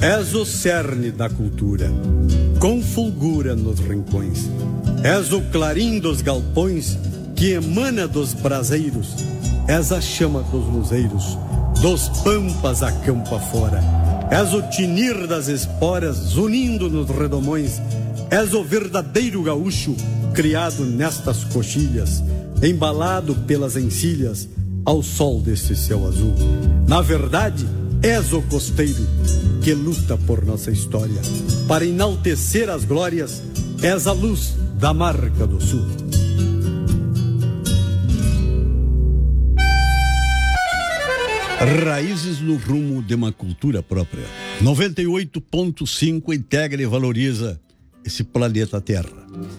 És o cerne da cultura, com fulgura nos rincões. És o clarim dos galpões que emana dos braseiros. És a chama dos luzeiros, dos pampas a campo afora. És o tinir das esporas unindo nos redomões. És o verdadeiro gaúcho criado nestas coxilhas, embalado pelas encilhas ao sol desse céu azul. Na verdade, és o costeiro que luta por nossa história. Para enaltecer as glórias, és a luz da marca do sul. Raízes no rumo de uma cultura própria. 98.5 integra e valoriza esse planeta Terra.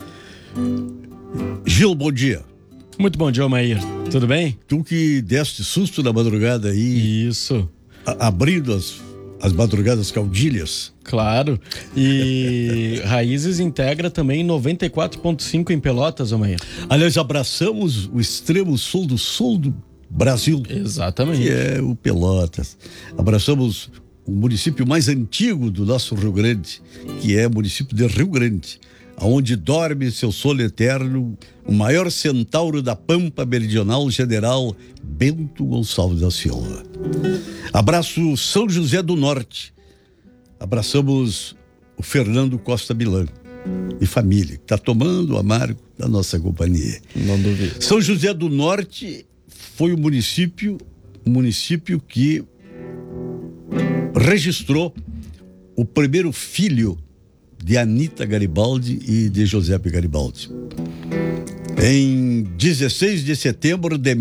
Gil, bom dia. Muito bom dia, Omair. Tudo bem? Tu que deste susto na madrugada aí. Isso. Abrindo as madrugadas caudilhas. Claro. E Raízes integra também 94.5 em Pelotas, Omair. Aliás, abraçamos o extremo sul do Brasil. Exatamente. Que é o Pelotas. Abraçamos o município mais antigo do nosso Rio Grande, que é o município de Rio Grande, onde dorme seu sono eterno o maior centauro da Pampa Meridional, General Bento Gonçalves da Silva. Abraço São José do Norte. Abraçamos o Fernando Costa Milã e família, que está tomando o amargo da nossa companhia. Não duvido. São José do Norte foi o município que registrou o primeiro filho de Anita Garibaldi e de Giuseppe Garibaldi. Em 16 de setembro de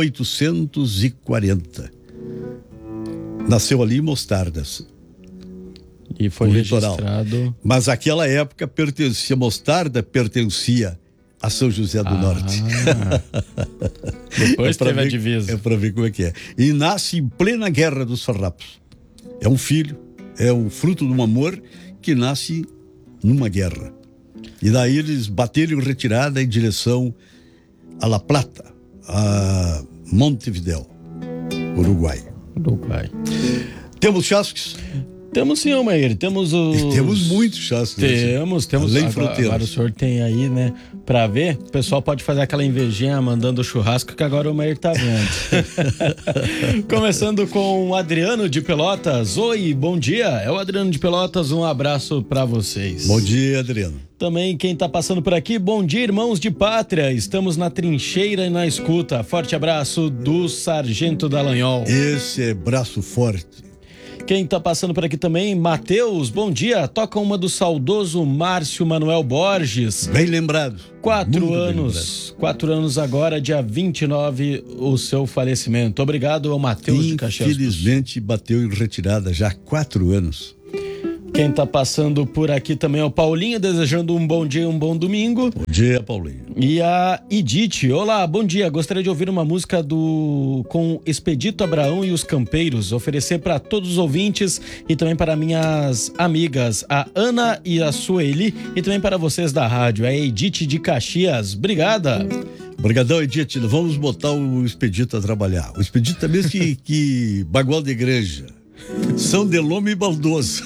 1840. Nasceu ali em Mostardas. E foi registrado. Mas aquela época Mostarda pertencia a São José do Norte. Depois teve a divisa. É para ver como é que é. E nasce em plena Guerra dos Farrapos. É um filho, é o fruto de um amor que nasce numa guerra. E daí eles bateram em retirada em direção a La Plata, a Montevidéu, Uruguai. Temos chasques? Temos sim, Omair. Temos muitos chasques. Temos. Além fronteiras. Agora o senhor tem aí, né, pra ver. O pessoal pode fazer aquela invejinha mandando churrasco que agora o Omair tá vendo. Começando com o Adriano de Pelotas. Oi, bom dia. É o Adriano de Pelotas. Um abraço pra vocês. Bom dia, Adriano. Também quem tá passando por aqui, bom dia, irmãos de pátria. Estamos na trincheira e na escuta. Forte abraço do Sargento Dallagnol. Esse é braço forte. Quem tá passando por aqui também, Matheus, bom dia. Toca uma do saudoso Márcio Manuel Borges. Bem lembrado. 4 anos. 4 anos agora, dia 29, o seu falecimento. Obrigado ao Matheus de Caxias. Infelizmente bateu em retirada já há 4 anos. Quem tá passando por aqui também é o Paulinho, desejando um bom dia, um bom domingo. Bom dia, Paulinho. E a Edith, olá, bom dia. Gostaria de ouvir uma música com Expedito Abraão e os Campeiros, oferecer para todos os ouvintes e também para minhas amigas, a Ana e a Sueli, e também para vocês da rádio, a Edith de Caxias. Obrigada. Obrigadão, Edith. Vamos botar o Expedito a trabalhar. O Expedito é mesmo que bagual de igreja. São Delome e Baldoso.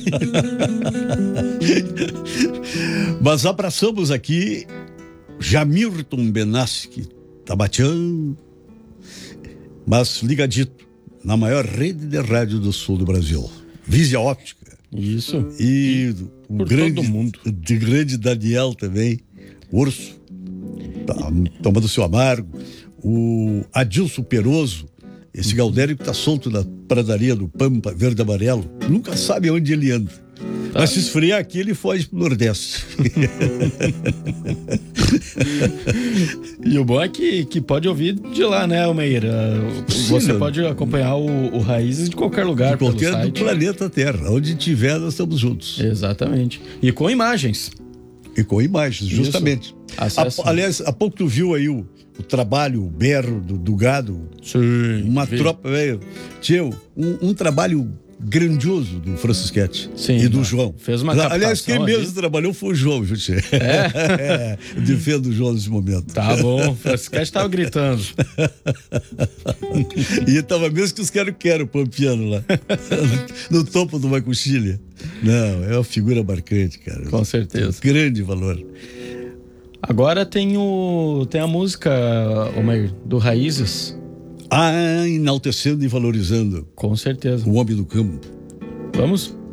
Mas abraçamos aqui Jamilton Benassi, que tá batendo, mas ligadito na maior rede de rádio do sul do Brasil, Visia Óptica. Isso. E o grande, todo mundo. De grande Daniel também, Urso, tá tomando seu amargo, o Adilson Peroso, esse Galdério que tá solto na pradaria do Pampa Verde Amarelo, nunca sabe onde ele anda. Tá. Mas se esfriar aqui, ele foge pro Nordeste. E o bom é que pode ouvir de lá, né, Almeida? Você pode acompanhar o Raízes de qualquer lugar. De qualquer do planeta Terra. Onde tiver, nós estamos juntos. Exatamente. E com imagens. Justamente. Aliás, há pouco tu viu aí o trabalho, o berro do gado. Sim. Uma tropa, velho. Tio, um trabalho grandioso do Francisquete. Sim, e do João. Fez uma captação. Aliás, quem mesmo ali trabalhou foi o João, viu, Tchê? Eu defendo o João nesse momento. Tá bom, o Francisquete tava gritando. E tava mesmo que os quero pampiano lá. No topo do Macuxilha. Não, é uma figura marcante, cara. Com certeza. Grande valor. Agora tem a música, Omair, do Raízes. Enaltecendo e valorizando Com certeza. o homem do campo. Vamos?